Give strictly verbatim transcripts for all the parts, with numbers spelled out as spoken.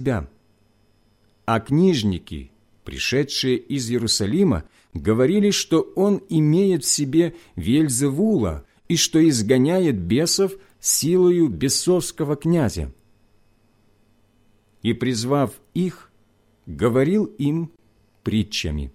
себя. А книжники, пришедшие из Иерусалима, говорили, что он имеет в себе Веельзевула и что изгоняет бесов силою бесовского князя. И, призвав их, говорил им притчами.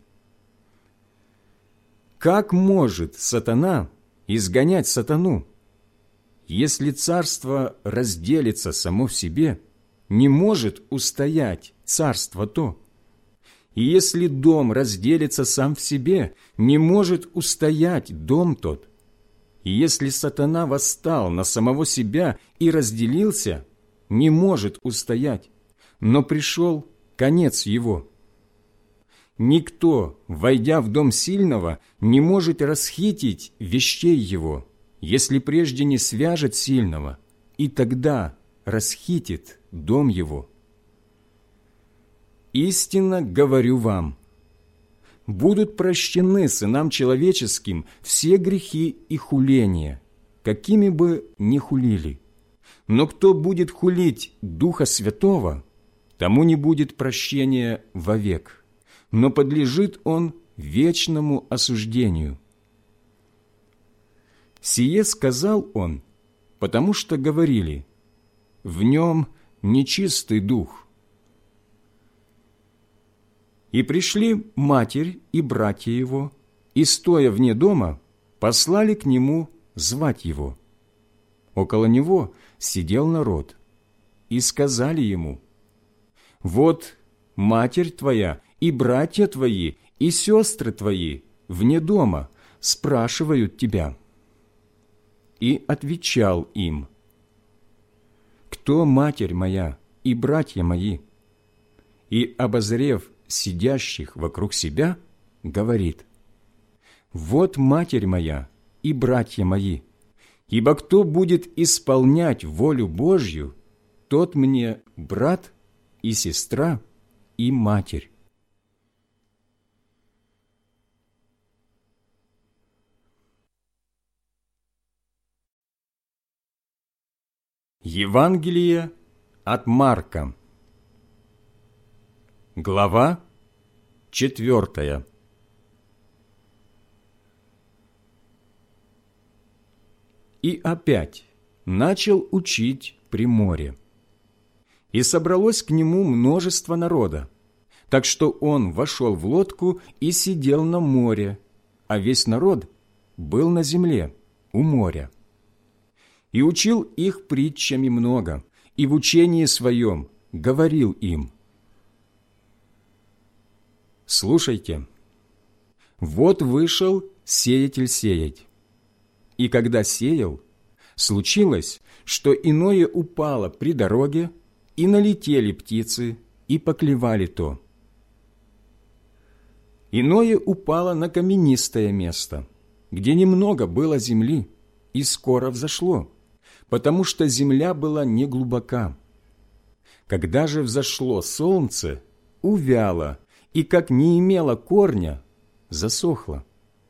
Как может сатана изгонять сатану? Если царство разделится само в себе, не может устоять царство то. И если дом разделится сам в себе, не может устоять дом тот. И если сатана восстал на самого себя и разделился, не может устоять, но пришел конец его. Никто, войдя в дом сильного, не может расхитить вещей его, если прежде не свяжет сильного, и тогда расхитит дом его. Истинно говорю вам, будут прощены сынам человеческим все грехи и хуления, какими бы ни хулили. Но кто будет хулить Духа Святого, тому не будет прощения вовек, но подлежит он вечному осуждению. Сие сказал он, потому что говорили, в нем нечистый дух. И пришли матерь и братья его, и, стоя вне дома, послали к нему звать его. Около него сидел народ, и сказали ему, «Вот матерь твоя и братья твои и сестры твои вне дома спрашивают тебя». И отвечал им, «Кто матерь моя и братья мои?» И, обозрев сидящих вокруг себя, говорит, «Вот матерь моя и братья мои, ибо кто будет исполнять волю Божью, тот мне брат и сестра и матерь». Евангелие от Марка. Глава четвертая. И опять начал учить при море. И собралось к нему множество народа, так что он вошел в лодку и сидел на море, а весь народ был на земле, у моря. И учил их притчами много, и в учении своем говорил им, «Слушайте, вот вышел сеятель сеять, и когда сеял, случилось, что иное упало при дороге, и налетели птицы, и поклевали то. Иное упало на каменистое место, где немного было земли, и скоро взошло, потому что земля была неглубока. Когда же взошло солнце, увяло, и, как не имело корня, засохло.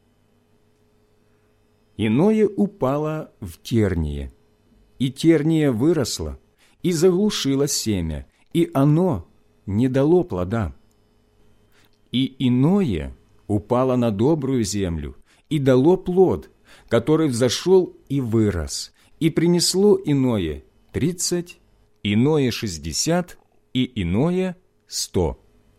Иное упало в терние, и терния выросла, и заглушила семя, и оно не дало плода. И иное упало на добрую землю, и дало плод, который взошел и вырос, и принесло иное тридцать, иное шестьдесят, и иное сто.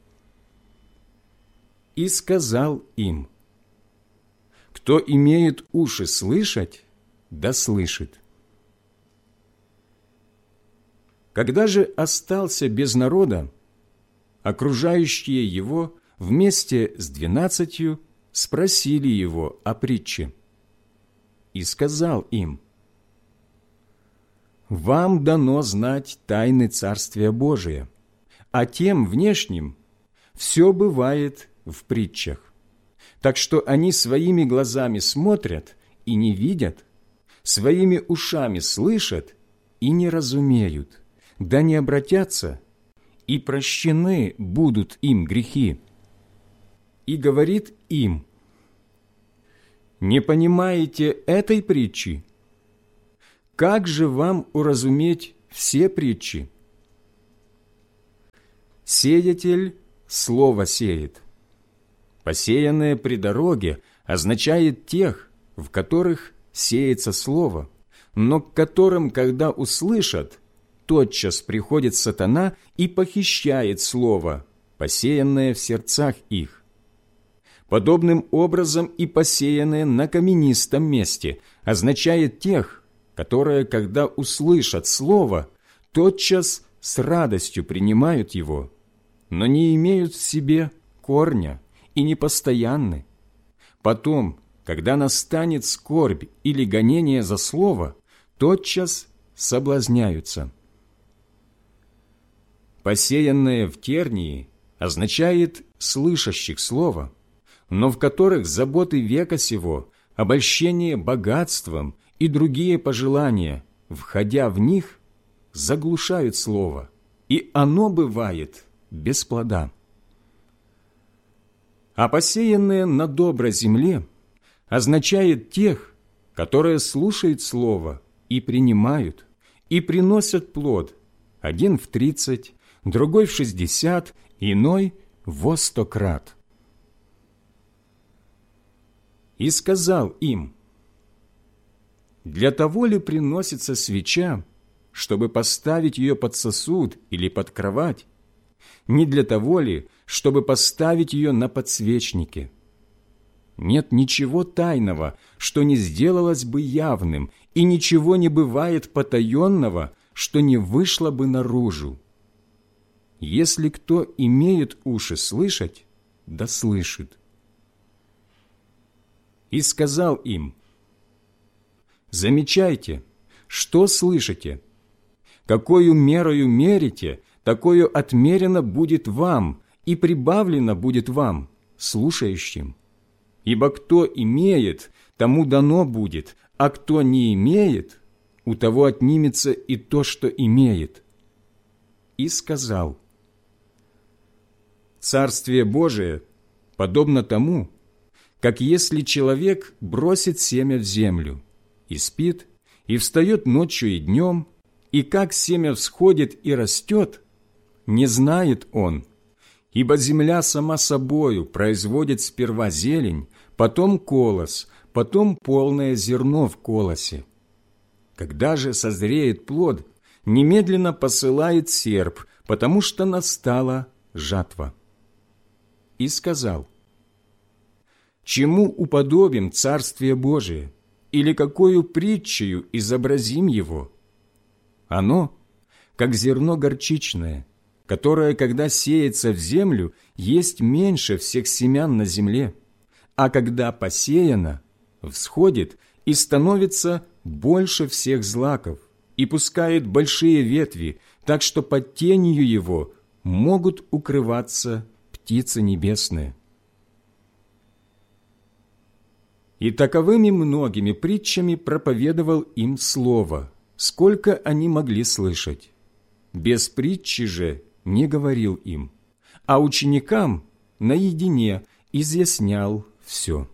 И сказал им, кто имеет уши слышать, да слышит. Когда же остался без народа, окружающие его вместе с двенадцатью спросили его о притче. И сказал им, «Вам дано знать тайны Царствия Божия, а тем внешним все бывает в притчах. Так что они своими глазами смотрят и не видят, своими ушами слышат и не разумеют, да не обратятся, и прощены будут им грехи». И говорит им, «Не понимаете этой притчи? Как же вам уразуметь все притчи? Сеятель слово сеет. Посеянное при дороге означает тех, в которых сеется слово, но к которым, когда услышат, тотчас приходит сатана и похищает слово, посеянное в сердцах их. Подобным образом и посеянное на каменистом месте означает тех, которые, когда услышат слово, тотчас с радостью принимают его, но не имеют в себе корня и непостоянны. Потом, когда настанет скорбь или гонение за слово, тотчас соблазняются. Посеянное в тернии означает слышащих слово, но в которых заботы века сего, обольщение богатством и другие пожелания, входя в них, заглушают слово, и оно бывает без плода. А посеянное на доброй земле означает тех, которые слушают слово и принимают, и приносят плод, один в тридцать, другой в шестьдесят, иной во сто крат. И сказал им: для того ли приносится свеча, чтобы поставить ее под сосуд или под кровать? Не для того ли, чтобы поставить ее на подсвечнике? Нет ничего тайного, что не сделалось бы явным, и ничего не бывает потаенного, что не вышло бы наружу. Если кто имеет уши слышать, да слышит. И сказал им: замечайте, что слышите, какою мерою мерите, такою отмерено будет вам, и прибавлено будет вам, слушающим. Ибо кто имеет, тому дано будет, а кто не имеет, у того отнимется и то, что имеет. И сказал: Царствие Божие подобно тому, как если человек бросит семя в землю, и спит, и встает ночью и днем, и как семя всходит и растет, не знает он, ибо земля сама собою производит сперва зелень, потом колос, потом полное зерно в колосе. Когда же созреет плод, немедленно посылает серп, потому что настала жатва. И сказал: чему уподобим Царствие Божие, или какою притчею изобразим его? Оно, как зерно горчичное, которое, когда сеется в землю, есть меньше всех семян на земле, а когда посеяно, всходит и становится больше всех злаков, и пускает большие ветви, так что под тенью его могут укрываться птицы небесные. И таковыми многими притчами проповедовал им слово, сколько они могли слышать. Без притчи же не говорил им, а ученикам наедине изъяснял все.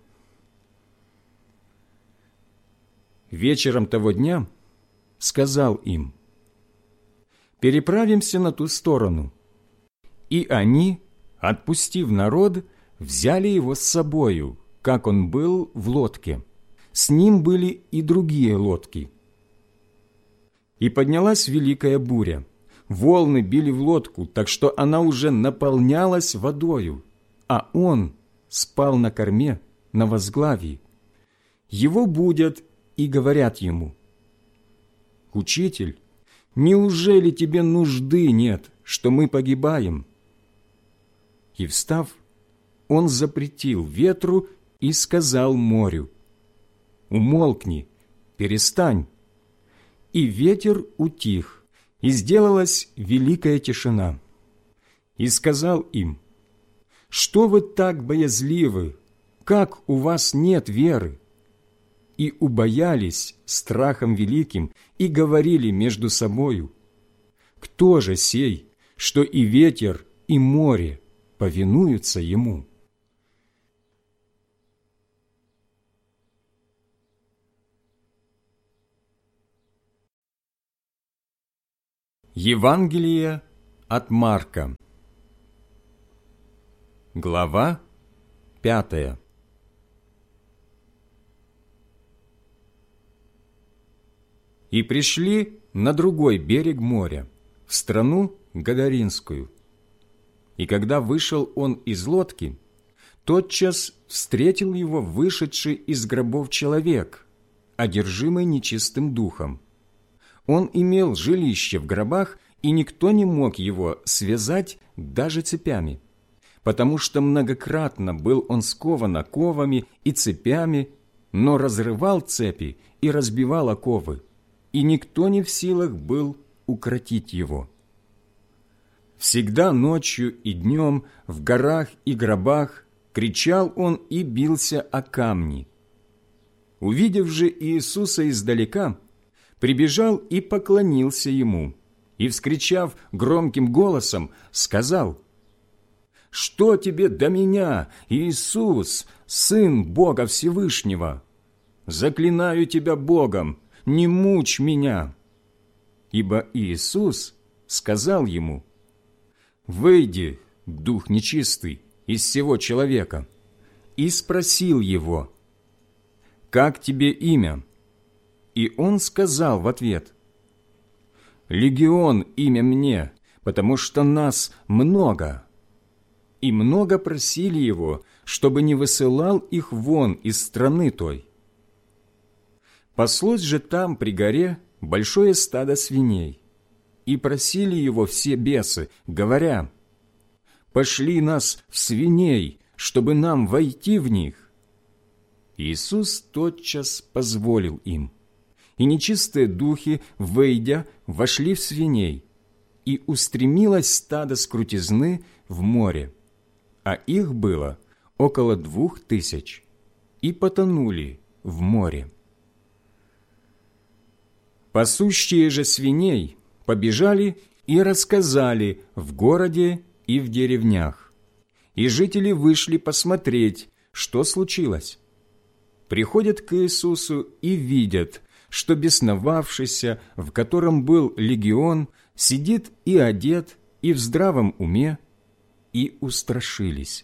Вечером того дня сказал им: переправимся на ту сторону. И они, отпустив народ, взяли его с собою, как он был в лодке. С ним были и другие лодки. И поднялась великая буря. Волны били в лодку, так что она уже наполнялась водою, а он спал на корме, на возглавии. Его будят и говорят ему: «Учитель, неужели тебе нужды нет, что мы погибаем?» И, встав, он запретил ветру и сказал морю: «Умолкни, перестань». И ветер утих, и сделалась великая тишина. И сказал им: «Что вы так боязливы? Как у вас нет веры?» И убоялись страхом великим, и говорили между собою: «Кто же сей, что и ветер, и море повинуются ему?» Евангелие от Марка. Глава пятая. И пришли на другой берег моря, в страну Гадаринскую. И когда вышел он из лодки, тотчас встретил его вышедший из гробов человек, одержимый нечистым духом. Он имел жилище в гробах, и никто не мог его связать даже цепями, потому что многократно был он скован оковами и цепями, но разрывал цепи и разбивал оковы, и никто не в силах был укротить его. Всегда ночью и днем в горах и гробах кричал он и бился о камни. Увидев же Иисуса издалека, прибежал и поклонился ему, и, вскричав громким голосом, сказал: «Что тебе до меня, Иисус, Сын Бога Всевышнего? Заклинаю тебя Богом, не мучь меня!» Ибо Иисус сказал ему: «Выйди, дух нечистый, из сего человека», и спросил его: «Как тебе имя?» И он сказал в ответ: «Легион имя мне, потому что нас много». И много просили его, чтобы не высылал их вон из страны той. Паслось же там при горе большое стадо свиней, и просили его все бесы, говоря: «Пошли нас в свиней, чтобы нам войти в них». Иисус тотчас позволил им, и нечистые духи, выйдя, вошли в свиней, и устремилось стадо с крутизны в море, а их было около двух тысяч, и потонули в море. Пасущие же свиней побежали и рассказали в городе и в деревнях, и жители вышли посмотреть, что случилось. Приходят к Иисусу и видят, что бесновавшийся, в котором был легион, сидит и одет, и в здравом уме, и устрашились.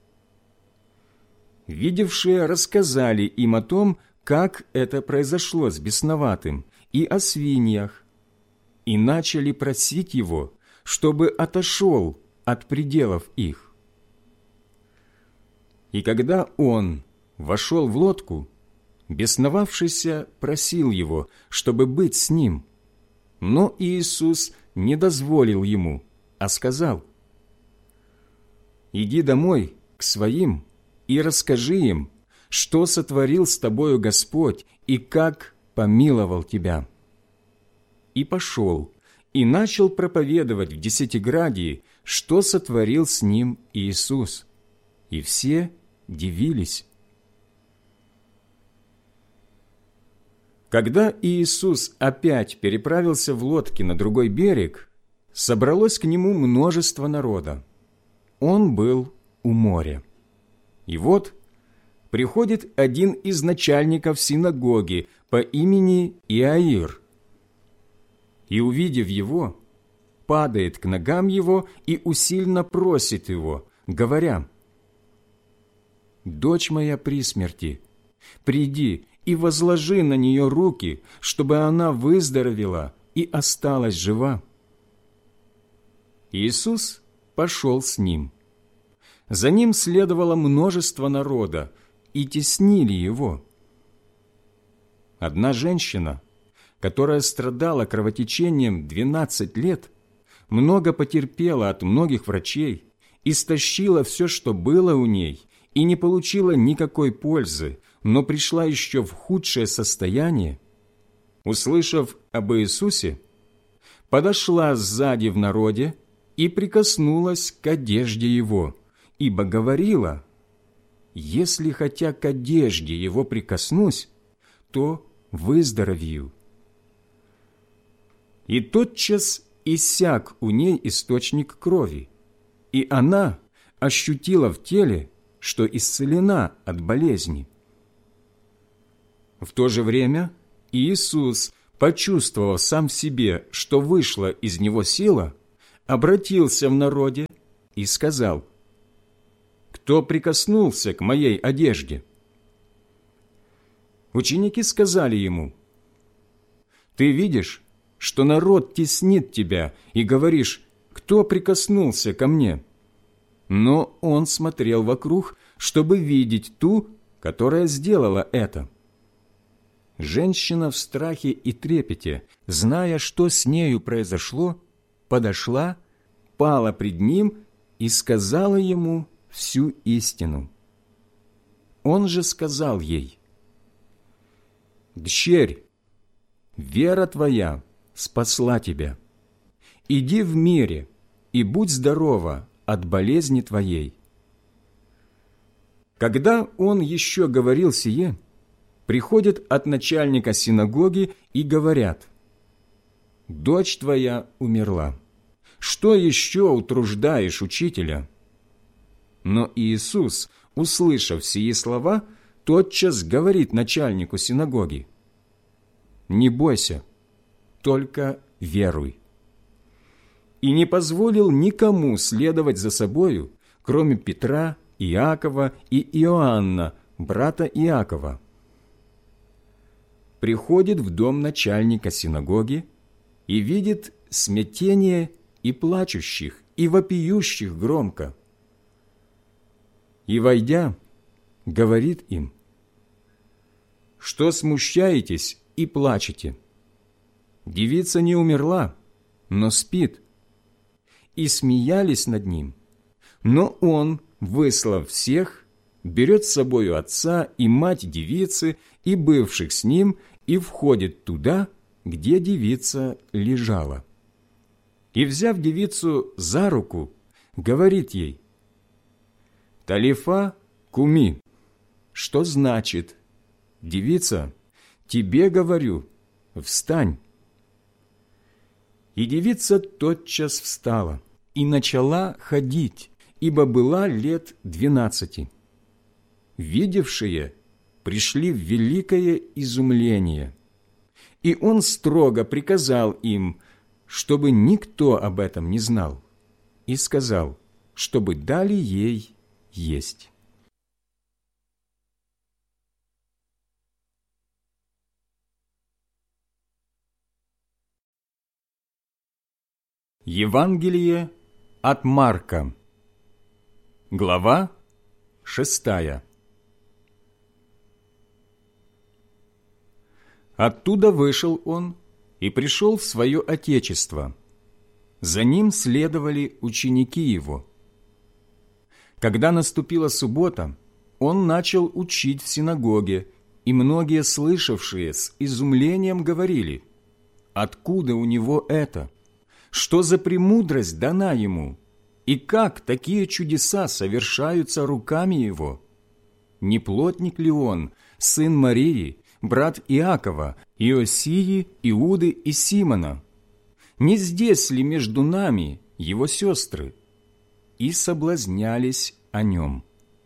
Видевшие рассказали им о том, как это произошло с бесноватым, и о свиньях, и начали просить его, чтобы отошел от пределов их. И когда он вошел в лодку, бесновавшийся просил его, чтобы быть с ним, но Иисус не дозволил ему, а сказал: «Иди домой к своим и расскажи им, что сотворил с тобою Господь и как помиловал тебя». И пошел, и начал проповедовать в Десятиградии, что сотворил с ним Иисус, и все дивились. Когда Иисус опять переправился в лодке на другой берег, собралось к нему множество народа. Он был у моря. И вот приходит один из начальников синагоги по имени Иаир, и, увидев его, падает к ногам его и усильно просит его, говоря: «Дочь моя при смерти, приди и возложи на нее руки, чтобы она выздоровела и осталась жива». Иисус пошел с ним. За ним следовало множество народа, и теснили его. Одна женщина, которая страдала кровотечением двенадцать лет, много потерпела от многих врачей, истощила все, что было у ней, и не получила никакой пользы, но пришла еще в худшее состояние, услышав об Иисусе, подошла сзади в народе и прикоснулась к одежде Его, ибо говорила: «Если хотя к одежде Его прикоснусь, то выздоровею». И тотчас иссяк у ней источник крови, и она ощутила в теле, что исцелена от болезни. В то же время Иисус, почувствовав сам в себе, что вышла из него сила, обратился в народе и сказал: кто прикоснулся к моей одежде?» Ученики сказали ему: «Ты видишь, что народ теснит тебя, и говоришь: кто прикоснулся ко мне?» Но он смотрел вокруг, чтобы видеть ту, которая сделала это. Женщина в страхе и трепете, зная, что с нею произошло, подошла, пала пред ним и сказала ему всю истину. Он же сказал ей: «Дщерь, вера твоя спасла тебя. Иди в мире и будь здорова от болезни твоей». Когда он еще говорил сие, приходят от начальника синагоги и говорят: «Дочь твоя умерла. Что еще утруждаешь учителя?» Но Иисус, услышав сии слова, тотчас говорит начальнику синагоги: «Не бойся, только веруй». И не позволил никому следовать за собою, кроме Петра, Иакова и Иоанна, брата Иакова. Приходит в дом начальника синагоги и видит смятение и плачущих, и вопиющих громко. И, войдя, говорит им: «Что смущаетесь и плачете? Девица не умерла, но спит». И смеялись над ним. Но он, выслав всех, берет с собою отца и мать девицы и бывших с ним и входит туда, где девица лежала. И, взяв девицу за руку, говорит ей: «Талифа куми», что значит: «Девица, тебе говорю, встань». И девица тотчас встала и начала ходить, ибо была лет двенадцати. Видевшие пришли в великое изумление. И он строго приказал им, чтобы никто об этом не знал, и сказал, чтобы дали ей есть. Евангелие от Марка, глава шестая. Оттуда вышел он и пришел в свое отечество. За ним следовали ученики его. Когда наступила суббота, он начал учить в синагоге, и многие слышавшие с изумлением говорили: «Откуда у него это? Что за премудрость дана ему? И как такие чудеса совершаются руками его? Не плотник ли он, сын Марии, брат Иакова, Иосии, Иуды и Симона? Не здесь ли между нами его сестры?» И соблазнялись о нем.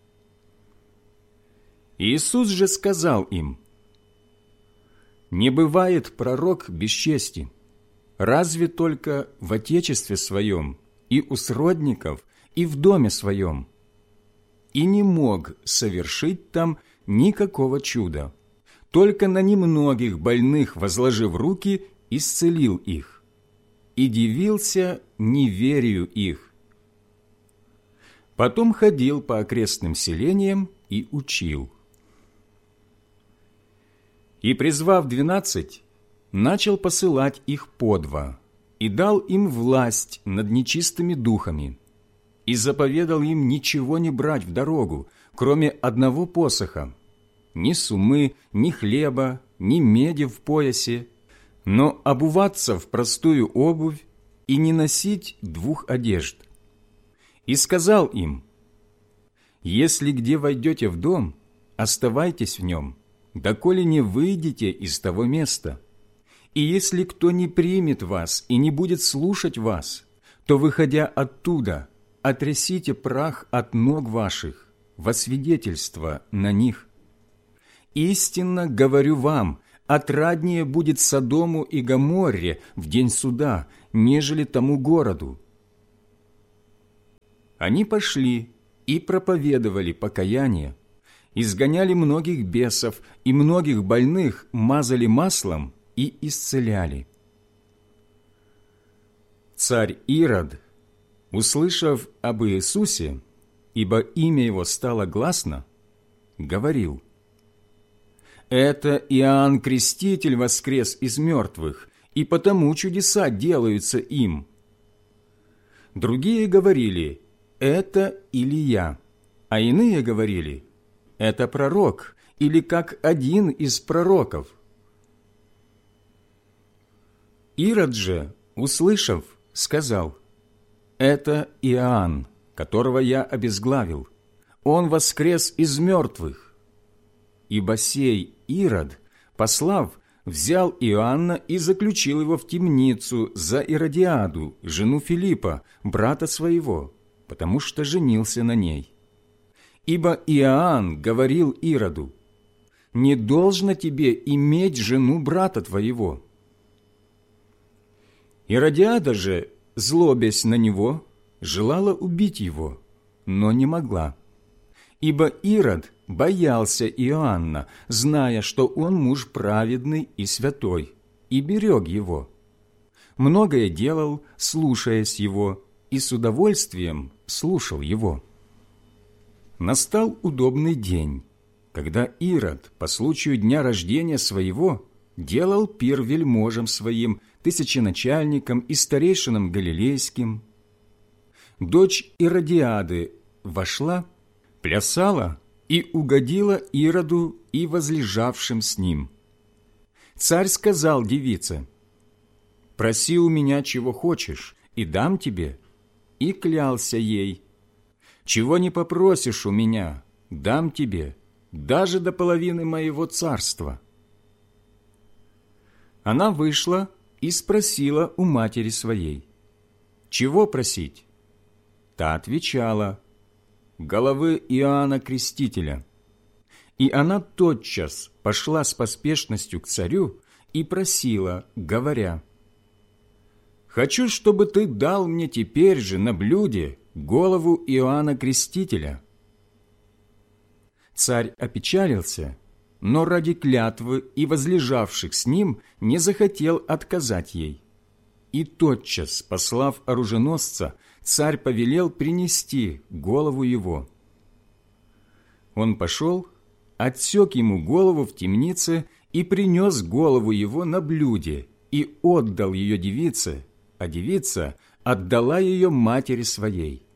Иисус же сказал им: «Не бывает пророк без чести, разве только в отечестве своем, и у сродников, и в доме своем. И не мог совершить там никакого чуда, только на немногих больных, возложив руки, исцелил их, и дивился неверию их. Потом ходил по окрестным селениям и учил. И, призвав двенадцать, начал посылать их по два, и дал им власть над нечистыми духами, и заповедал им ничего не брать в дорогу, кроме одного посоха, ни сумы, ни хлеба, ни меди в поясе, но обуваться в простую обувь и не носить двух одежд. И сказал им: «Если где войдете в дом, оставайтесь в нем, доколе не выйдете из того места. И если кто не примет вас и не будет слушать вас, то, выходя оттуда, отрясите прах от ног ваших во свидетельство на них. Истинно говорю вам, отраднее будет Содому и Гоморре в день суда, нежели тому городу». Они пошли и проповедовали покаяние, изгоняли многих бесов и многих больных мазали маслом и исцеляли. Царь Ирод, услышав об Иисусе, ибо имя его стало гласно, говорил: «Это Иоанн Креститель воскрес из мертвых, и потому чудеса делаются им». Другие говорили: «Это Илия», а иные говорили: «Это пророк, или как один из пророков». Ирод же, услышав, сказал: «Это Иоанн, которого я обезглавил. Он воскрес из мертвых». Ибо сей Ирод, послав, взял Иоанна и заключил его в темницу за Иродиаду, жену Филиппа, брата своего, потому что женился на ней. Ибо Иоанн говорил Ироду: «Не должно тебе иметь жену брата твоего». Иродиада же, злобясь на него, желала убить его, но не могла. Ибо Ирод боялся Иоанна, зная, что он муж праведный и святой, и берег его. Многое делал, слушаясь его, и с удовольствием слушал его. Настал удобный день, когда Ирод по случаю дня рождения своего делал пир вельможам своим, тысяченачальникам и старейшинам галилейским. Дочь Иродиады вошла, плясала и угодила Ироду и возлежавшим с ним. Царь сказал девице: «Проси у меня, чего хочешь, и дам тебе». И клялся ей: «Чего не попросишь у меня, дам тебе, даже до половины моего царства». Она вышла и спросила у матери своей: «Чего просить?» Та отвечала: «Головы Иоанна Крестителя». И она тотчас пошла с поспешностью к царю и просила, говоря: «Хочу, чтобы ты дал мне теперь же на блюде голову Иоанна Крестителя». Царь опечалился, но ради клятвы и возлежавших с ним не захотел отказать ей. И тотчас, послав оруженосца, царь повелел принести голову его. Он пошел, отсек ему голову в темнице и принес голову его на блюде и отдал ее девице, а девица отдала ее матери своей.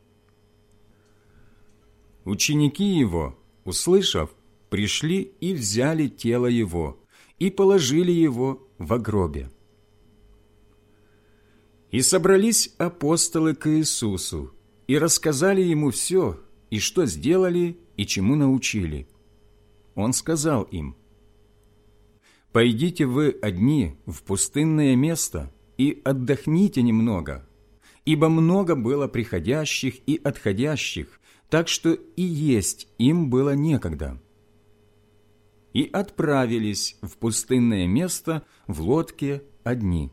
Ученики его, услышав, пришли и взяли тело его и положили его во гробе. И собрались апостолы к Иисусу и рассказали ему все, и что сделали, и чему научили. Он сказал им: «Пойдите вы одни в пустынное место и отдохните немного, ибо много было приходящих и отходящих, так что и есть им было некогда». И отправились в пустынное место в лодке одни.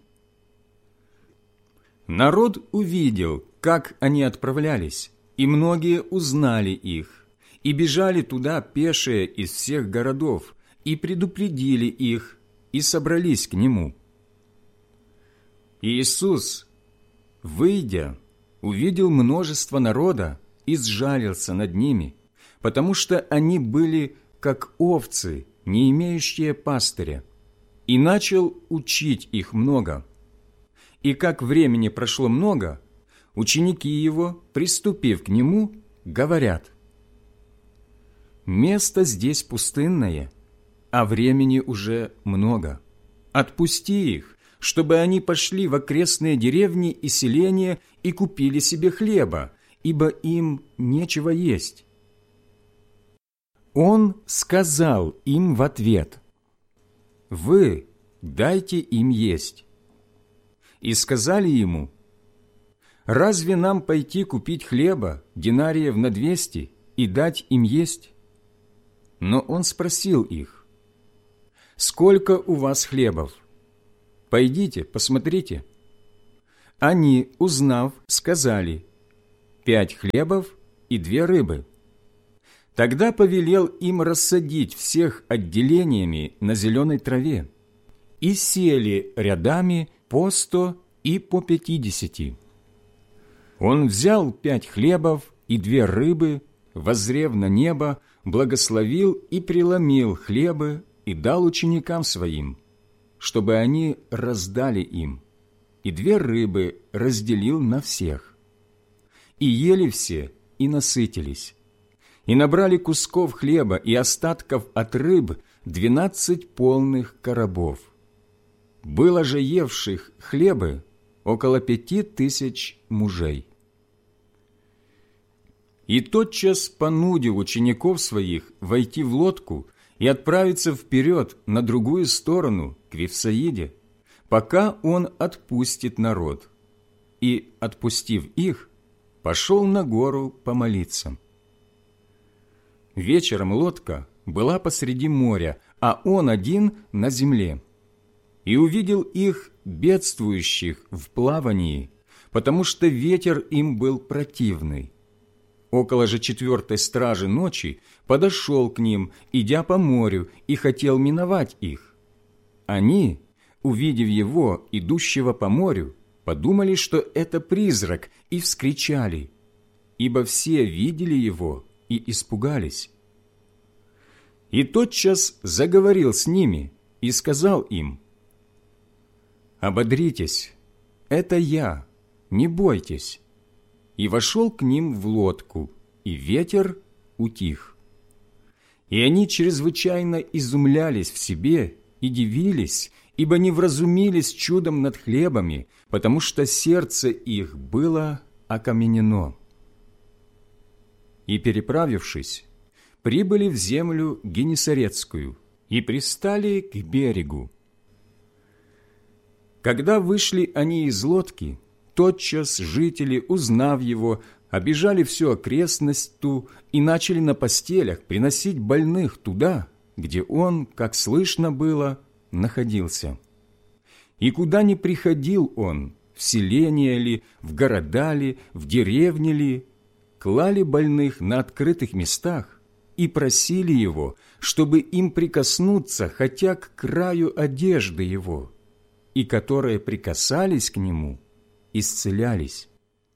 Народ увидел, как они отправлялись, и многие узнали их, и бежали туда пешие из всех городов, и предупредили их, и собрались к нему. Иисус, выйдя, увидел множество народа и сжалился над ними, потому что они были как овцы, не имеющие пастыря, и начал учить их много. И как времени прошло много, ученики его, приступив к нему, говорят: «Место здесь пустынное, а времени уже много. Отпусти их, чтобы они пошли в окрестные деревни и селения и купили себе хлеба, ибо им нечего есть». Он сказал им в ответ: «Вы дайте им есть». И сказали ему: «Разве нам пойти купить хлеба динариев на двести и дать им есть?» Но он спросил их: «Сколько у вас хлебов? Пойдите, посмотрите». Они, узнав, сказали: «Пять хлебов и две рыбы. Тогда повелел им рассадить всех отделениями на зеленой траве, и сели рядами по сто и по пятидесяти. Он взял пять хлебов и две рыбы, воззрев на небо, благословил и преломил хлебы и дал ученикам своим, чтобы они раздали им, и две рыбы разделил на всех. И ели все, и насытились, и набрали кусков хлеба и остатков от рыб двенадцать полных коробов. Было же евших хлебы около пяти тысяч мужей. И тотчас понудил учеников своих войти в лодку и отправиться вперед на другую сторону, к Вифсаиде, пока он отпустит народ. И, отпустив их, пошел на гору помолиться. Вечером лодка была посреди моря, а он один на земле. И увидел их бедствующих в плавании, потому что ветер им был противный. Около же четвертой стражи ночи подошел к ним, идя по морю, и хотел миновать их. Они, увидев его, идущего по морю, подумали, что это призрак, и вскричали, ибо все видели его и испугались. И тотчас заговорил с ними и сказал им: «Ободритесь, это я, не бойтесь». И вошел к ним в лодку, и ветер утих. И они чрезвычайно изумлялись в себе и дивились, ибо не вразумились чудом над хлебами, потому что сердце их было окаменено. И, переправившись, прибыли в землю Генесарецкую и пристали к берегу. Когда вышли они из лодки, тотчас жители, узнав его, обежали всю окрестность ту и начали на постелях приносить больных туда, где он, как слышно было, находился. И куда ни приходил он, в селение ли, в города ли, в деревне ли, клали больных на открытых местах и просили его, чтобы им прикоснуться хотя к краю одежды его, и которые прикасались к нему, исцелялись.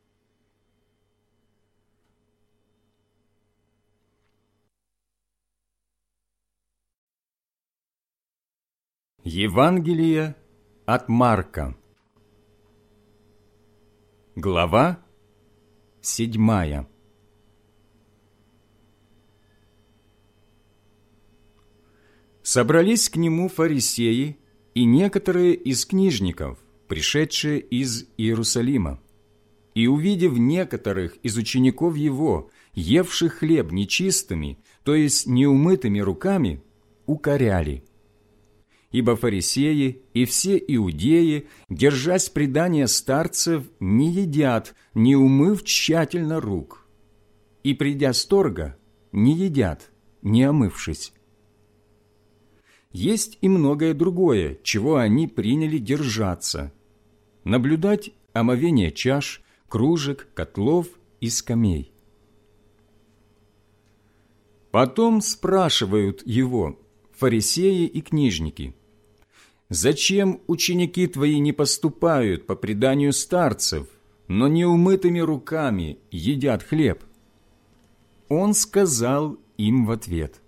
Евангелие от Марка. Глава седьмая. Собрались к нему фарисеи и некоторые из книжников, пришедшие из Иерусалима, и, увидев некоторых из учеников его, евших хлеб нечистыми, то есть неумытыми руками, укоряли. Ибо фарисеи и все иудеи, держась предания старцев, не едят, не умыв тщательно рук, и, придя с торга, не едят, не омывшись. Есть и многое другое, чего они приняли держаться: наблюдать омовение чаш, кружек, котлов и скамей. Потом спрашивают его фарисеи и книжники: «Зачем ученики твои не поступают по преданию старцев, но неумытыми руками едят хлеб?» Он сказал им в ответ: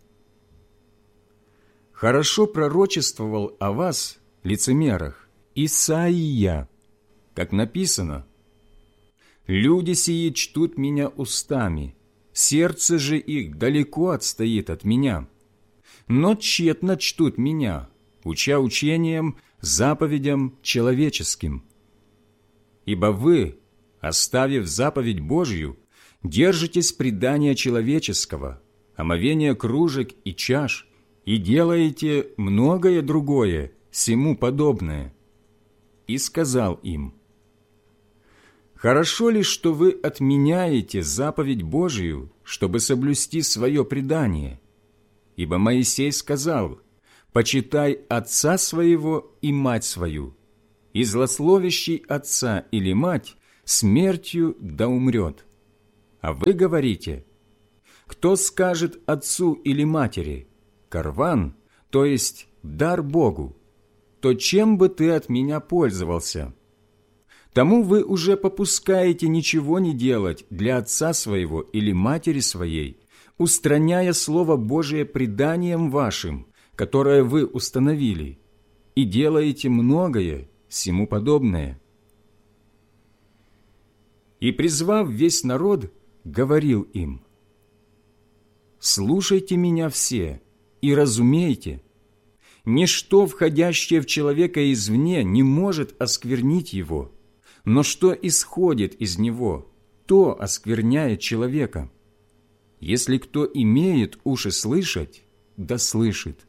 «Хорошо пророчествовал о вас, лицемерах, Исаия, как написано: «Люди сии чтут меня устами, сердце же их далеко отстоит от меня, но тщетно чтут меня, уча учением, заповедям человеческим. Ибо вы, оставив заповедь Божью, держитесь предания человеческого, омовения кружек и чаш, и делаете многое другое, сему подобное». И сказал им: «Хорошо ли, что вы отменяете заповедь Божию, чтобы соблюсти свое предание? Ибо Моисей сказал: почитай отца своего и мать свою, и злословящий отца или мать смертью да умрет. А вы говорите: кто скажет отцу или матери: «Корван», то есть дар Богу, то чем бы ты от меня пользовался? Тому вы уже попускаете ничего не делать для отца своего или матери своей, устраняя Слово Божие преданием вашим, которое вы установили, и делаете многое сему подобное. И, призвав весь народ, говорил им: «Слушайте меня все и разумейте, ничто, входящее в человека извне, не может осквернить его, но что исходит из него, то оскверняет человека. Если кто имеет уши слышать, да слышит».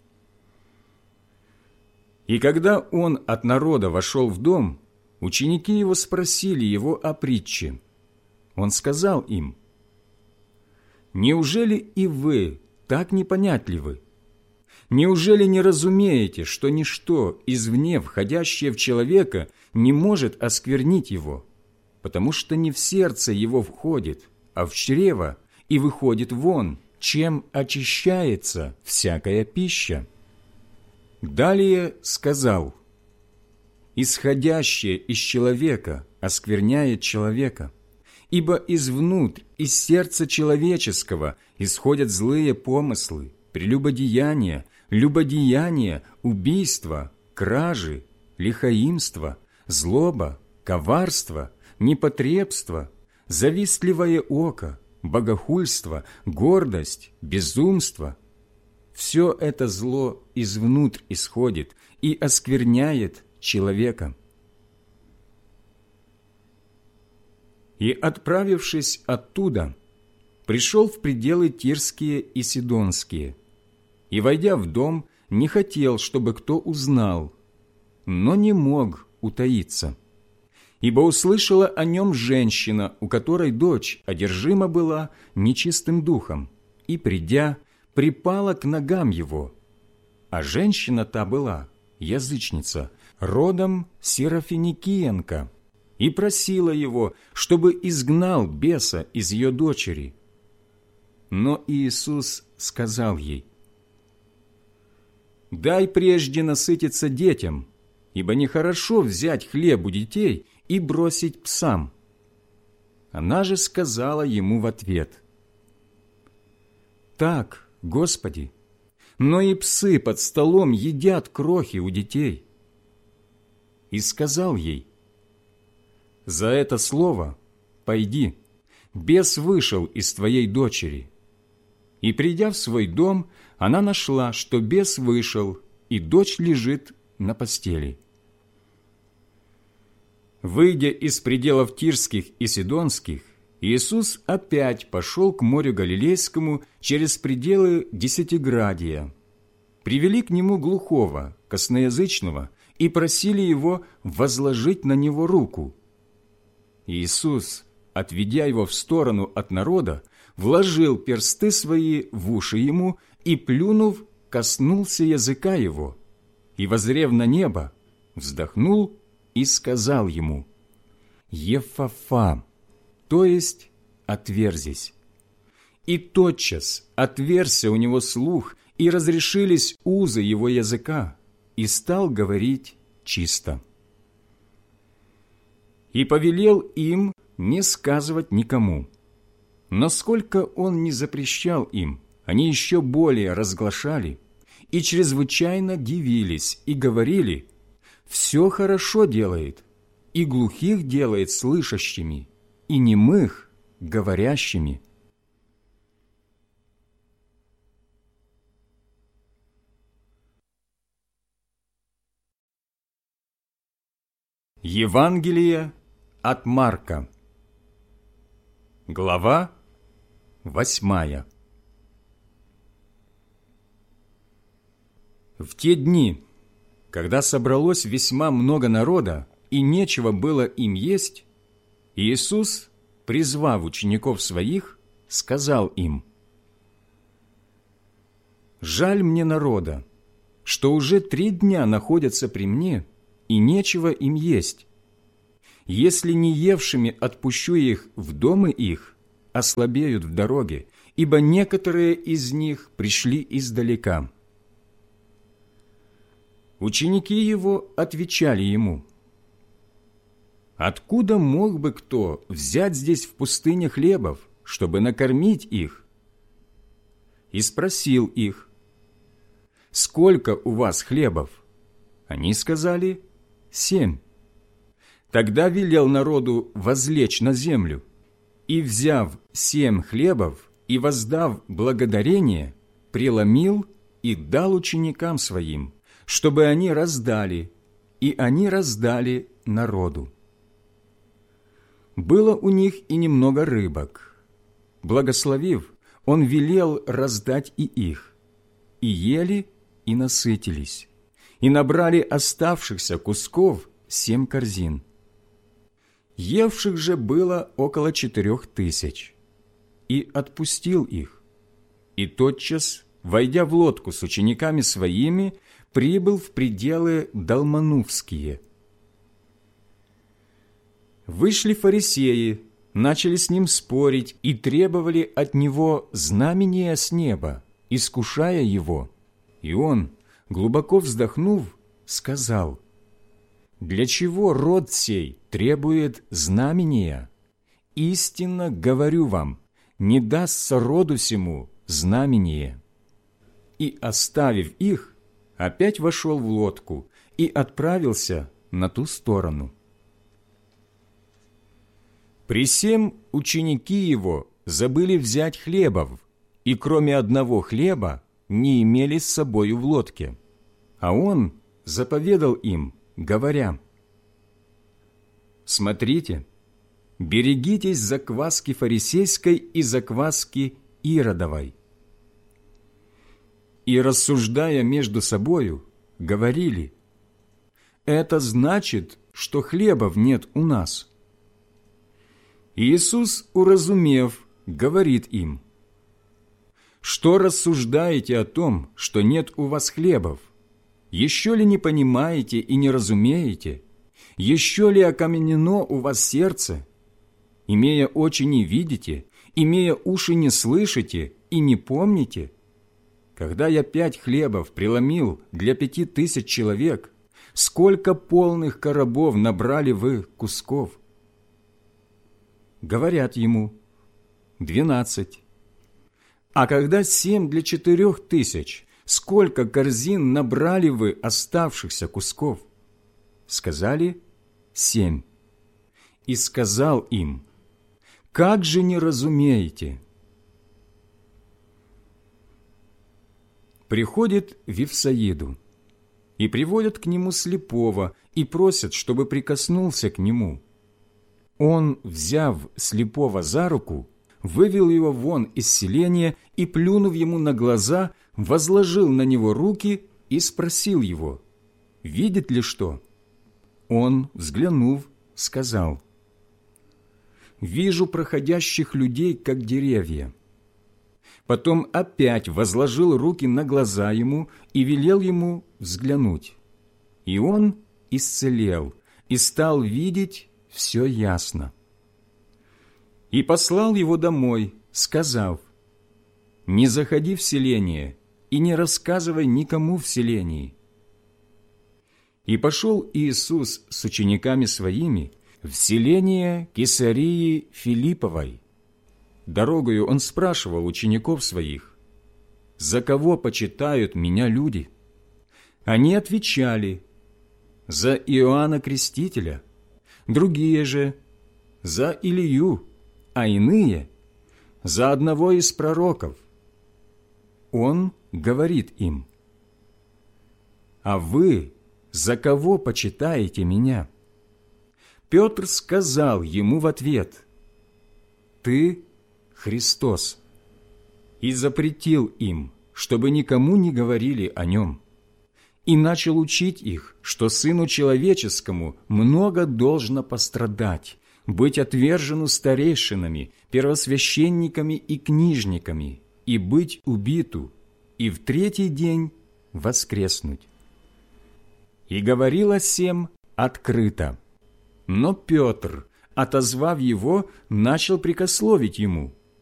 И когда он от народа вошел в дом, ученики его спросили его о притче. Он сказал им: «Неужели и вы так непонятливы? Неужели не разумеете, что ничто извне, входящее в человека, не может осквернить его, потому что не в сердце его входит, а в чрево, и выходит вон, чем очищается всякая пища?» Далее сказал: «Исходящее из человека оскверняет человека, ибо извнутрь, из сердца человеческого исходят злые помыслы, прелюбодеяния, любодеяния, убийства, кражи, лихоимство, злоба, коварство, непотребство, завистливое око, богохульство, гордость, безумство. Все это зло извнутрь исходит и оскверняет человека». И, отправившись оттуда, пришел в пределы Тирские и Сидонские, и, войдя в дом, не хотел, чтобы кто узнал, но не мог утаиться, ибо услышала о нем женщина, у которой дочь одержима была нечистым духом, и, придя, припала к ногам его. А женщина та была язычница, родом Сирофиникиенка, и просила его, чтобы изгнал беса из ее дочери. Но Иисус сказал ей: «Дай прежде насытиться детям, ибо нехорошо взять хлеб у детей и бросить псам». Она же сказала ему в ответ: «Так, Господи, но и псы под столом едят крохи у детей». И сказал ей: «За это слово пойди, бес вышел из твоей дочери». И, придя в свой дом, она нашла, что бес вышел, и дочь лежит на постели. Выйдя из пределов Тирских и Сидонских, Иисус опять пошел к морю Галилейскому через пределы Десятиградия. Привели к нему глухого, косноязычного, и просили его возложить на него руку. Иисус, отведя его в сторону от народа, вложил персты свои в уши ему и, плюнув, коснулся языка его, и, воззрев на небо, вздохнул и сказал ему: «Еффафа», то есть «отверзись». И тотчас отверзся у него слух, и разрешились узы его языка, и стал говорить чисто. И повелел им не сказывать никому. Но сколько он не запрещал им, они еще более разглашали и чрезвычайно дивились и говорили: «Все хорошо делает, и глухих делает слышащими, и немых говорящими». Евангелие от Марка, глава восьмая. В те дни, когда собралось весьма много народа, и нечего было им есть, Иисус, призвав учеников своих, сказал им: «Жаль мне народа, что уже три дня находятся при мне, и нечего им есть. Если не евшими отпущу их в домы их, ослабеют в дороге, ибо некоторые из них пришли издалека». Ученики его отвечали ему: «Откуда мог бы кто взять здесь в пустыне хлебов, чтобы накормить их?» И спросил их: «Сколько у вас хлебов?» Они сказали: «Семь». Тогда велел народу возлечь на землю, и, взяв семь хлебов и воздав благодарение, преломил и дал ученикам своим, чтобы они раздали, и они раздали народу. Было у них и немного рыбок. Благословив, он велел раздать и их, и ели, и насытились, и набрали оставшихся кусков семь корзин. Евших же было около четырех тысяч, и отпустил их, и тотчас, войдя в лодку с учениками своими, прибыл в пределы Далманувские. Вышли фарисеи, начали с ним спорить и требовали от него знамения с неба, искушая его. И он, глубоко вздохнув, сказал: «Для чего род сей требует знамения? Истинно говорю вам, не дастся роду сему знамение». И, оставив их, опять вошел в лодку и отправился на ту сторону. Присем ученики его забыли взять хлебов, и кроме одного хлеба не имели с собою в лодке. А он заповедал им, говоря: «Смотрите, берегитесь закваски фарисейской и закваски Иродовой». И, рассуждая между собою, говорили: «Это значит, что хлебов нет у нас». Иисус, уразумев, говорит им: «Что рассуждаете о том, что нет у вас хлебов? Еще ли не понимаете и не разумеете? Еще ли окаменено у вас сердце? Имея очи не видите, имея уши не слышите и не помните? Когда я пять хлебов преломил для пяти тысяч человек, сколько полных коробов набрали вы кусков?» Говорят ему: «Двенадцать». «А когда семь для четырех тысяч, сколько корзин набрали вы оставшихся кусков?» Сказали: «Семь». И сказал им: «Как же не разумеете?» Приходит в Вифсаиду, и приводят к нему слепого, и просят, чтобы прикоснулся к нему. Он, взяв слепого за руку, вывел его вон из селения и, плюнув ему на глаза, возложил на него руки и спросил его: «Видит ли что?» Он, взглянув, сказал: «Вижу проходящих людей, как деревья». Потом опять возложил руки на глаза ему и велел ему взглянуть. И он исцелел и стал видеть все ясно. И послал его домой, сказав: «Не заходи в селение и не рассказывай никому в селении». И пошел Иисус с учениками своими в селение Кесарии Филипповой. Дорогою он спрашивал учеников своих: «За кого почитают меня люди?» Они отвечали: «За Иоанна Крестителя, другие же за Илию, а иные за одного из пророков». Он говорит им: «А вы за кого почитаете меня?» Петр сказал ему в ответ: «Ты Христос», и запретил им, чтобы никому не говорили о нем, и начал учить их, что Сыну Человеческому много должно пострадать, быть отвержену старейшинами, первосвященниками и книжниками, и быть убиту, и в третий день воскреснуть. И говорил о сем открыто. Но Петр, отозвав его, начал прекословить ему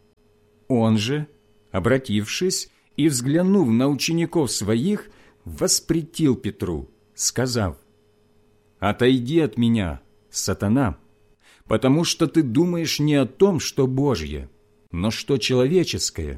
Он же, обратившись и взглянув на учеников своих, воспретил Петру, сказав: «Отойди от меня, сатана, потому что ты думаешь не о том, что Божье, но что человеческое».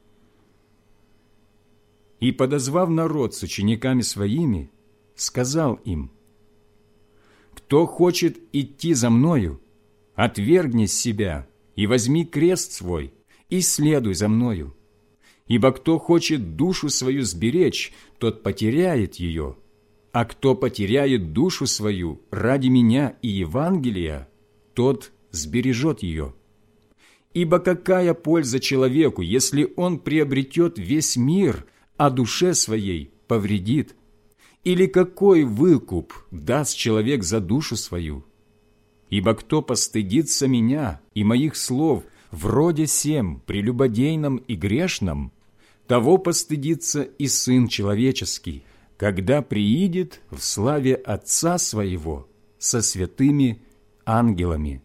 И, подозвав народ с учениками своими, сказал им: «Кто хочет идти за Мною, отвергни себя и возьми крест свой, и следуй за Мною. Ибо кто хочет душу свою сберечь, тот потеряет ее, а кто потеряет душу свою ради Меня и Евангелия, тот сбережет ее. Ибо какая польза человеку, если он приобретет весь мир, а душе своей повредит? Или какой выкуп даст человек за душу свою? Ибо кто постыдится Меня и Моих слов в роде сем прелюбодейном и грешном, того постыдится и Сын Человеческий, когда приидет в славе Отца Своего со святыми ангелами».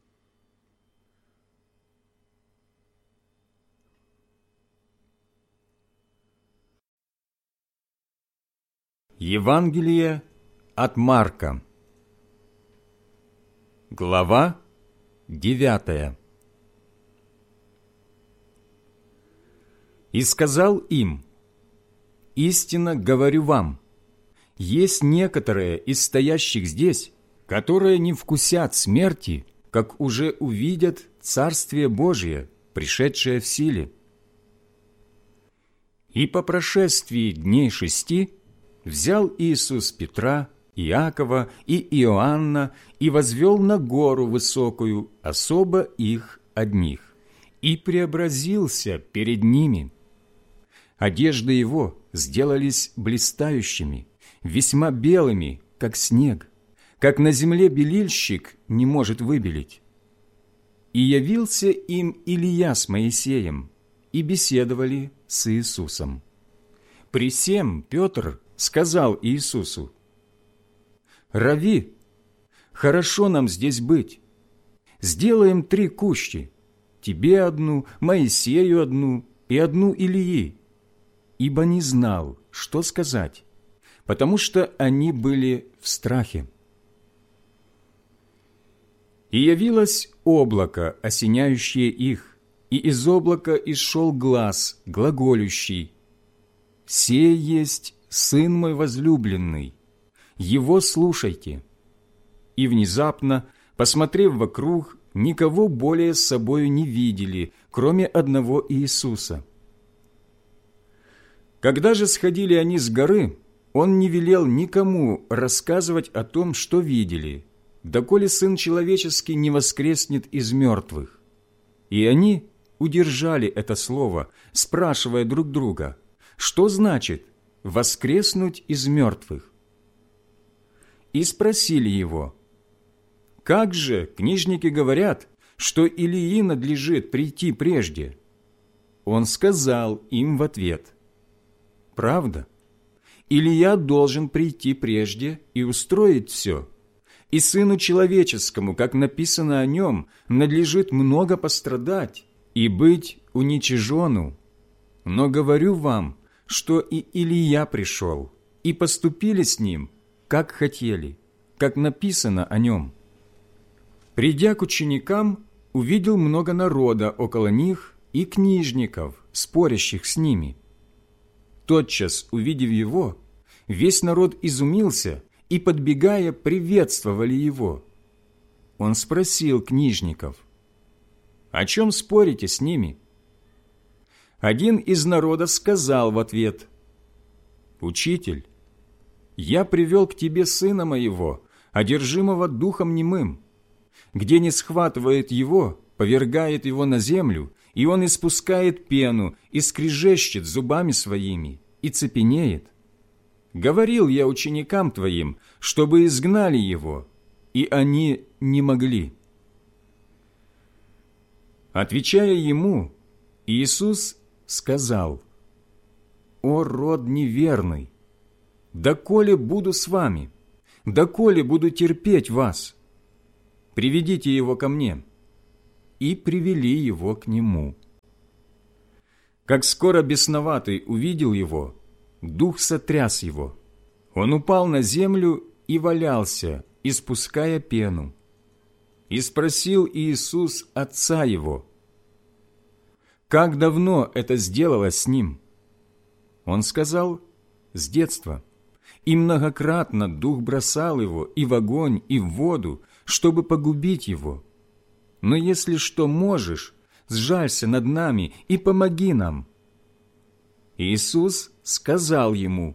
Евангелие от Марка, глава девятая. «И сказал им: истинно говорю вам, есть некоторые из стоящих здесь, которые не вкусят смерти, как уже увидят Царствие Божие, пришедшее в силе. И по прошествии дней шести взял Иисус Петра, Иакова и Иоанна и возвел на гору высокую особо их одних, и преобразился перед ними. Одежды его сделались блистающими, весьма белыми, как снег, как на земле белильщик не может выбелить. И явился им Илия с Моисеем, и беседовали с Иисусом. При сем Петр сказал Иисусу: «Рави, хорошо нам здесь быть. Сделаем три кущи, тебе одну, Моисею одну и одну Илии». Ибо не знал, что сказать, потому что они были в страхе. И явилось облако, осеняющее их, и из облака исшел глас, глаголющий: «Сей есть Сын мой возлюбленный, Его слушайте». И внезапно, посмотрев вокруг, никого более с собою не видели, кроме одного Иисуса. Когда же сходили они с горы, Он не велел никому рассказывать о том, что видели, доколе Сын Человеческий не воскреснет из мертвых. И они удержали это слово, спрашивая друг друга: что значит воскреснуть из мертвых? И спросили Его: как же книжники говорят, что Илии надлежит прийти прежде? Он сказал им в ответ: правда, Илия должен прийти прежде и устроить все, и Сыну Человеческому, как написано о Нем, надлежит много пострадать и быть уничиженну. Но говорю вам, что и Илия пришел, и поступили с Ним, как хотели, как написано о Нем. Придя к ученикам, увидел много народа около них и книжников, спорящих с ними. Тотчас, увидев Его, весь народ изумился и, подбегая, приветствовали Его. Он спросил книжников: «О чем спорите с ними?» Один из народа сказал в ответ: «Учитель, я привел к тебе сына моего, одержимого духом немым. Где не схватывает его, повергает его на землю, и он испускает пену и скрежещет зубами своими, и цепенеет. Говорил я ученикам твоим, чтобы изгнали его, и они не могли». Отвечая ему, Иисус сказал: «О род неверный! Доколе буду с вами? Доколе буду терпеть вас? Приведите его ко мне». И привели его к нему. Как скоро бесноватый увидел его, дух сотряс его. Он упал на землю и валялся, испуская пену. И спросил Иисус отца его: «Как давно это сделалось с ним?» Он сказал: «С детства. И многократно дух бросал его и в огонь, и в воду, чтобы погубить его. Но если что можешь, сжалься над нами и помоги нам». Иисус сказал ему: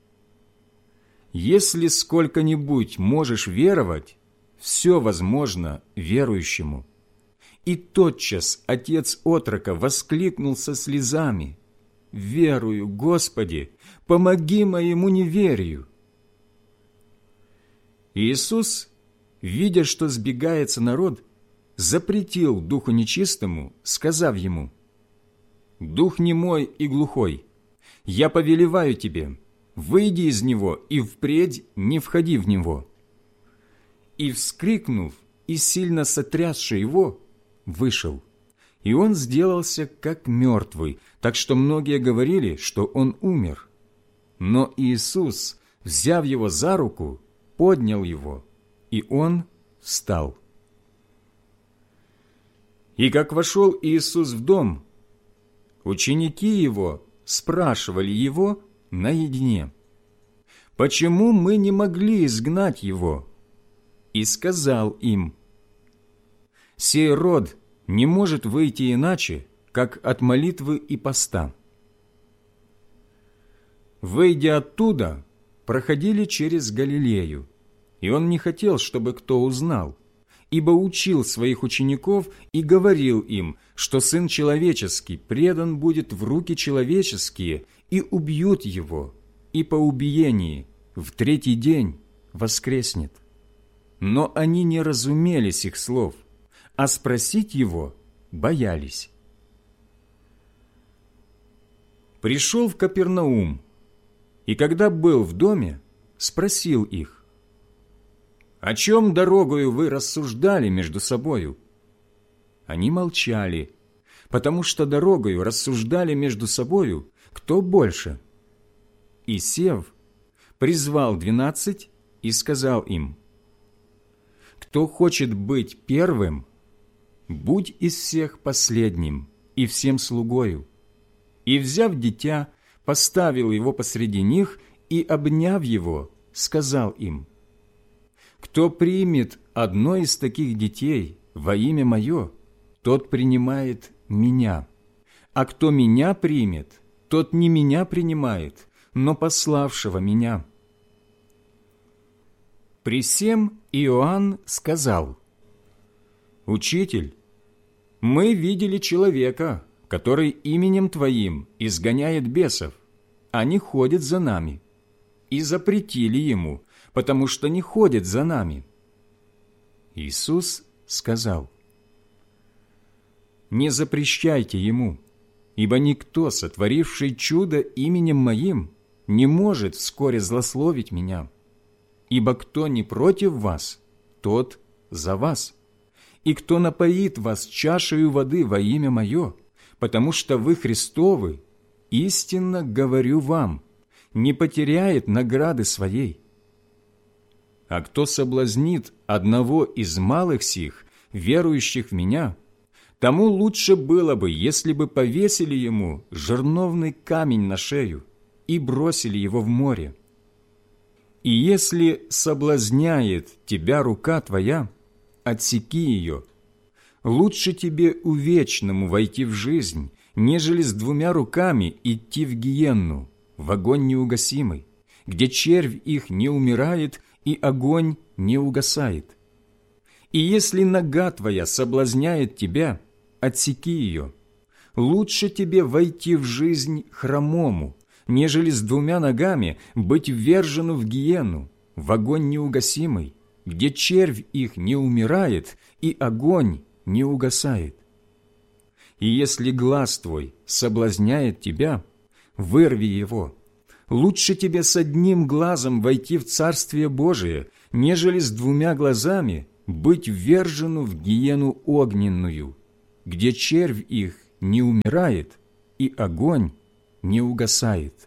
«Если сколько-нибудь можешь веровать, все возможно верующему». И тотчас отец отрока воскликнул со слезами: «Верую, Господи, помоги моему неверию». Иисус, видя, что сбегается народ, запретил духу нечистому, сказав ему: «Дух немой и глухой, я повелеваю тебе, выйди из него и впредь не входи в него». И, вскрикнув и сильно сотрясши его, вышел, и он сделался как мертвый, так что многие говорили, что он умер. Но Иисус, взяв его за руку, поднял его, и он встал. И как вошел Иисус в дом, ученики его спрашивали его наедине: «Почему мы не могли изгнать его?» И сказал им: «Сей род не может выйти иначе, как от молитвы и поста». Выйдя оттуда, проходили через Галилею, и он не хотел, чтобы кто узнал, ибо учил своих учеников и говорил им, что Сын Человеческий предан будет в руки человеческие, и убьют его, и по убиении в третий день воскреснет. Но они не разумели сих слов, а спросить его боялись. Пришел в Капернаум, и когда был в доме, спросил их: «О чем дорогою вы рассуждали между собою?» Они молчали, потому что дорогою рассуждали между собою, кто больше. И, сев, призвал двенадцать и сказал им: «Кто хочет быть первым, будь из всех последним и всем слугою». И, взяв дитя, поставил его посреди них и, обняв его, сказал им: «Кто примет одно из таких детей во имя Мое, тот принимает Меня, а кто Меня примет, тот не Меня принимает, но пославшего Меня». При сем Иоанн сказал: «Учитель, мы видели человека, который именем Твоим изгоняет бесов, а не ходит за нами, и запретили ему, потому что не ходит за нами». Иисус сказал: «Не запрещайте ему, ибо никто, сотворивший чудо именем Моим, не может вскоре злословить Меня. Ибо кто не против вас, тот за вас. И кто напоит вас чашею воды во имя Мое, потому что вы Христовы, истинно говорю вам, не потеряет награды своей. А кто соблазнит одного из малых сих, верующих в Меня, тому лучше было бы, если бы повесили ему жерновный камень на шею и бросили его в море. И если соблазняет тебя рука твоя, отсеки ее. Лучше тебе увечному войти в жизнь, нежели с двумя руками идти в гиенну, в огонь неугасимый, где червь их не умирает и огонь не угасает. И если нога твоя соблазняет тебя, отсеки ее. Лучше тебе войти в жизнь хромому, нежели с двумя ногами быть ввержену в гиену, в огонь неугасимый, где червь их не умирает и огонь не угасает. И если глаз твой соблазняет тебя, вырви его. Лучше тебе с одним глазом войти в Царствие Божие, нежели с двумя глазами быть ввержену в гиену огненную, где червь их не умирает и огонь не угасает.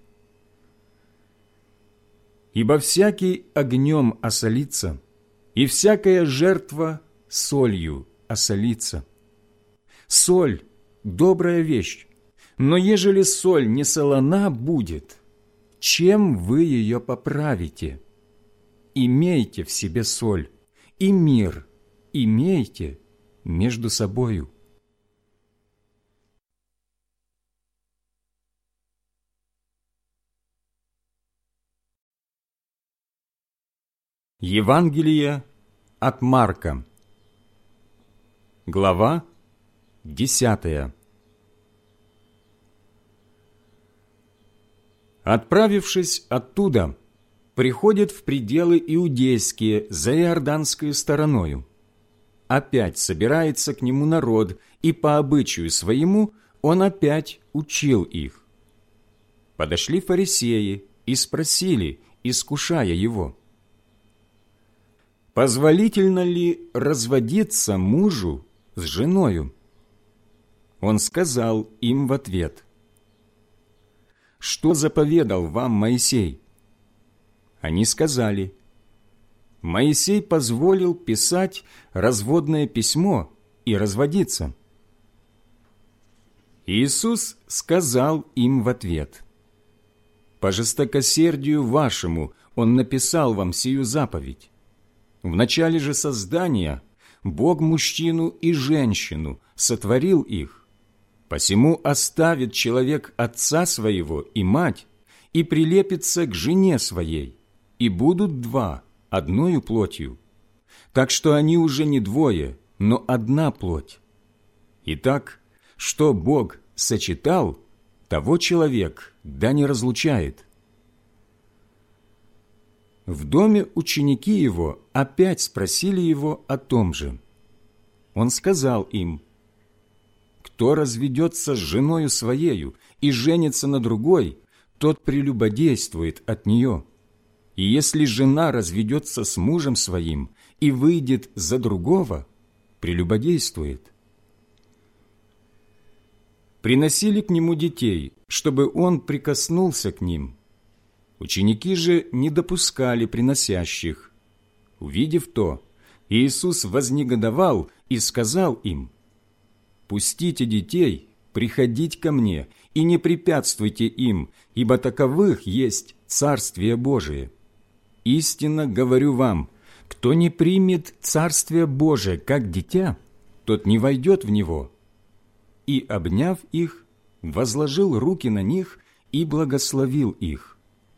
Ибо всякий огнем осолится, и всякая жертва солью осолится. Соль – добрая вещь, но ежели соль не солона будет, чем вы ее поправите? Имейте в себе соль, и мир имейте между собою. Евангелие от Марка, глава десятая. Отправившись оттуда, приходит в пределы иудейские за иорданскою стороною. Опять собирается к нему народ, и по обычаю своему он опять учил их. Подошли фарисеи и спросили, искушая его: «Позволительно ли разводиться мужу с женою?» Он сказал им в ответ: «Что заповедал вам Моисей?» Они сказали: «Моисей позволил писать разводное письмо и разводиться». Иисус сказал им в ответ: «По жестокосердию вашему Он написал вам сию заповедь. В начале же создания Бог мужчину и женщину сотворил их. Посему оставит человек отца своего и мать, и прилепится к жене своей, и будут два одною плотью. Так что они уже не двое, но одна плоть. Итак, что Бог сочетал, того человек да не разлучает». В доме ученики его опять спросили его о том же. Он сказал им: «Кто разведется с женою своею и женится на другой, тот прелюбодействует от нее. И если жена разведется с мужем своим и выйдет за другого, прелюбодействует». Приносили к нему детей, чтобы он прикоснулся к ним. Ученики же не допускали приносящих. Увидев то, Иисус вознегодовал и сказал им: «Пустите детей приходить ко мне и не препятствуйте им, ибо таковых есть Царствие Божие. Истинно говорю вам, кто не примет Царствие Божие как дитя, тот не войдет в него». И, обняв их, возложил руки на них и благословил их.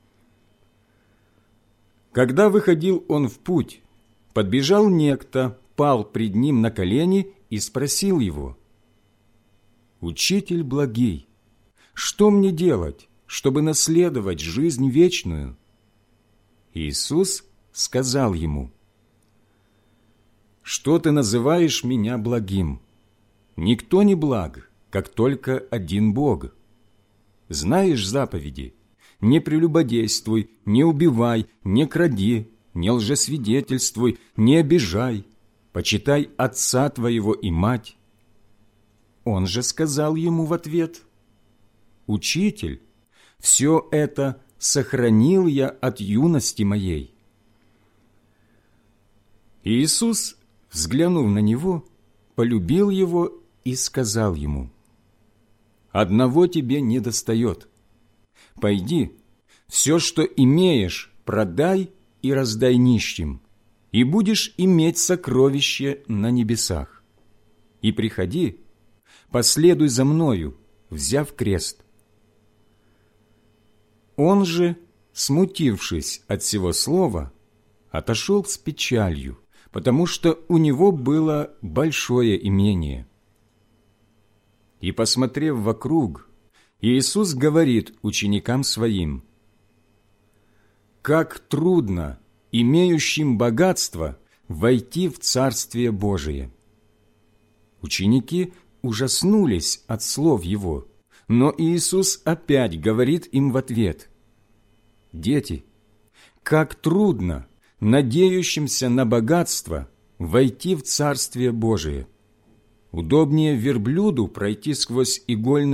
Когда выходил он в путь, подбежал некто, пал пред ним на колени и спросил его: «Учитель благий, что мне делать, чтобы наследовать жизнь вечную?» Иисус сказал ему: «Что ты называешь меня благим? Никто не благ, как только один Бог. Знаешь заповеди: не прелюбодействуй, не убивай, не кради, не лжесвидетельствуй, не обижай, почитай отца твоего и мать». Он же сказал ему в ответ: «Учитель, все это сохранил я от юности моей». Иисус, взглянув на него, полюбил его и сказал ему: «Одного тебе недостает. Пойди, все, что имеешь, продай и раздай нищим, и будешь иметь сокровище на небесах. И приходи, последуй за мною, взяв крест». Он же, смутившись от сего слова, отошел с печалью, потому что у него было большое имение. И, посмотрев вокруг, Иисус говорит ученикам Своим: «Как трудно имеющим богатство войти в Царствие Божие». Ученики ужаснулись от слов Его, но Иисус опять говорит им в ответ: «Дети, как трудно надеющимся на богатство войти в Царствие Божие! Удобнее верблюду пройти сквозь игольное